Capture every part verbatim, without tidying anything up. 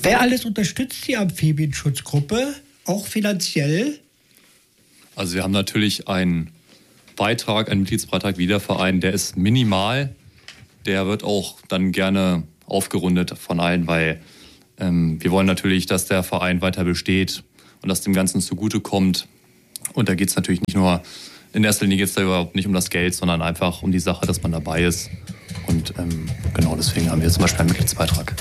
Wer alles unterstützt die Amphibienschutzgruppe, auch finanziell? Also wir haben natürlich einen Beitrag, einen Mitgliedsbeitrag wie der Verein, der ist minimal. Der wird auch dann gerne aufgerundet von allen, weil ähm, wir wollen natürlich, dass der Verein weiter besteht und dass dem Ganzen zugutekommt. Und da geht es natürlich nicht nur, in erster Linie geht es da überhaupt nicht um das Geld, sondern einfach um die Sache, dass man dabei ist. Und ähm, genau deswegen haben wir zum Beispiel einen Mitgliedsbeitrag.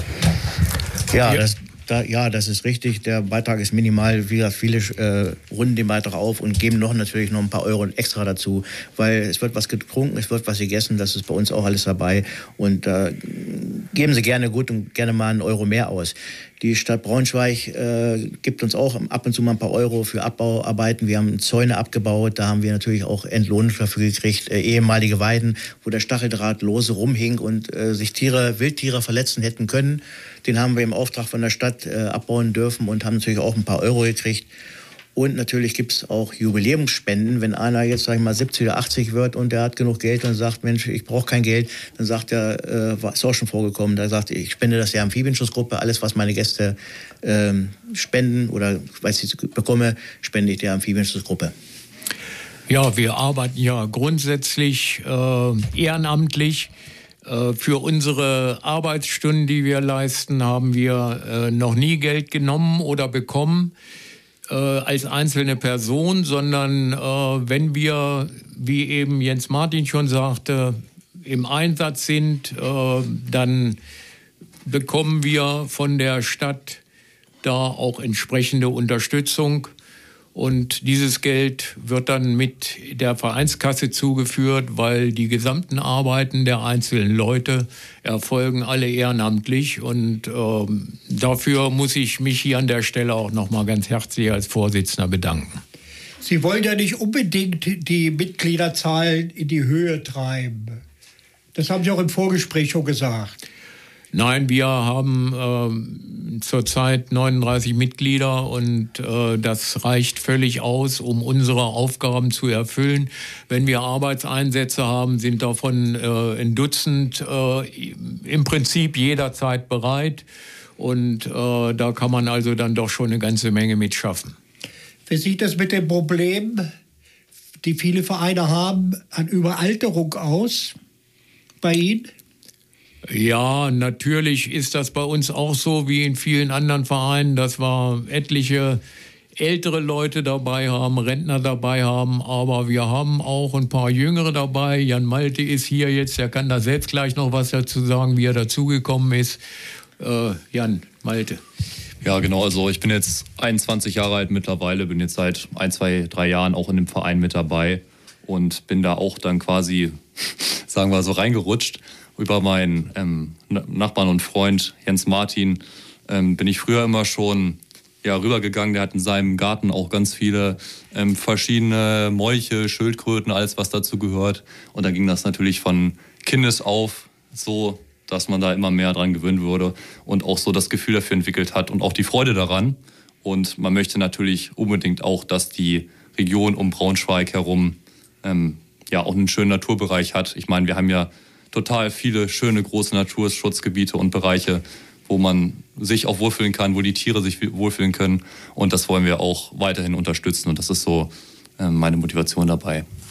Ja, das, da, ja, das ist richtig. Der Beitrag ist minimal. Wir viele äh, runden den Beitrag auf und geben noch natürlich noch ein paar Euro extra dazu, weil es wird was getrunken, es wird was gegessen, das ist bei uns auch alles dabei. Und äh, geben Sie gerne gut und gerne mal einen Euro mehr aus. Die Stadt Braunschweig äh, gibt uns auch ab und zu mal ein paar Euro für Abbauarbeiten. Wir haben Zäune abgebaut, da haben wir natürlich auch Entlohnung dafür gekriegt. Äh, ehemalige Weiden, wo der Stacheldraht lose rumhing und äh, sich Tiere, Wildtiere verletzen hätten können. Den haben wir im Auftrag von der Stadt äh, abbauen dürfen und haben natürlich auch ein paar Euro gekriegt. Und natürlich gibt es auch Jubiläumsspenden. Wenn einer jetzt, sag ich mal, siebzig oder achtzig wird und der hat genug Geld und sagt, Mensch, ich brauche kein Geld, dann sagt er, äh, ist auch schon vorgekommen, da sagt er, ich spende das der Amphibienschutzgruppe, alles, was meine Gäste ähm, spenden oder was ich bekomme, spende ich der Amphibienschutzgruppe. Ja, wir arbeiten ja grundsätzlich äh, ehrenamtlich. Äh, für unsere Arbeitsstunden, die wir leisten, haben wir äh, noch nie Geld genommen oder bekommen als einzelne Person, sondern äh, wenn wir, wie eben Jens Martin schon sagte, im Einsatz sind, äh, dann bekommen wir von der Stadt da auch entsprechende Unterstützung. Und dieses Geld wird dann mit der Vereinskasse zugeführt, weil die gesamten Arbeiten der einzelnen Leute erfolgen alle ehrenamtlich. Und ähm, dafür muss ich mich hier an der Stelle auch noch mal ganz herzlich als Vorsitzender bedanken. Sie wollen ja nicht unbedingt die Mitgliederzahlen in die Höhe treiben. Das haben Sie auch im Vorgespräch schon gesagt. Nein, wir haben äh, zurzeit neununddreißig Mitglieder und äh, das reicht völlig aus, um unsere Aufgaben zu erfüllen. Wenn wir Arbeitseinsätze haben, sind davon äh, ein Dutzend äh, im Prinzip jederzeit bereit. Und äh, da kann man also dann doch schon eine ganze Menge mitschaffen. Wie sieht das mit dem Problem, die viele Vereine haben, an Überalterung aus bei Ihnen? Ja, natürlich ist das bei uns auch so wie in vielen anderen Vereinen, dass wir etliche ältere Leute dabei haben, Rentner dabei haben, aber wir haben auch ein paar Jüngere dabei. Jan Malte ist hier jetzt, der kann da selbst gleich noch was dazu sagen, wie er dazugekommen ist. Äh, Jan, Malte. Ja, genau, also ich bin jetzt einundzwanzig Jahre alt mittlerweile, bin jetzt seit ein, zwei, drei Jahren auch in dem Verein mit dabei und bin da auch dann quasi, sagen wir so, reingerutscht. Über meinen ähm, Nachbarn und Freund Jens Martin ähm, bin ich früher immer schon ja, rübergegangen. Der hat in seinem Garten auch ganz viele ähm, verschiedene Molche, Schildkröten, alles was dazu gehört. Und da ging das natürlich von Kindes auf so, dass man da immer mehr dran gewöhnt wurde und auch so das Gefühl dafür entwickelt hat und auch die Freude daran. Und man möchte natürlich unbedingt auch, dass die Region um Braunschweig herum ähm, ja auch einen schönen Naturbereich hat. Ich meine, wir haben ja total viele schöne große Naturschutzgebiete und Bereiche, wo man sich auch wohlfühlen kann, wo die Tiere sich wohlfühlen können. Und das wollen wir auch weiterhin unterstützen. Und das ist so äh, meine Motivation dabei.